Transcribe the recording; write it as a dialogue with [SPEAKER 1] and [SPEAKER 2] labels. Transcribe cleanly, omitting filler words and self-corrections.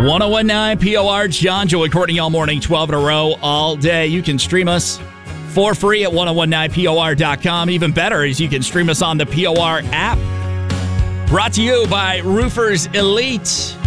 [SPEAKER 1] 1019 POR, John, Joey, Courtney, all morning, 12 in a row, all day. You can stream us for free at 1019POR.com. Even better is you can stream us on the POR app. Brought to you by Roofers Elite.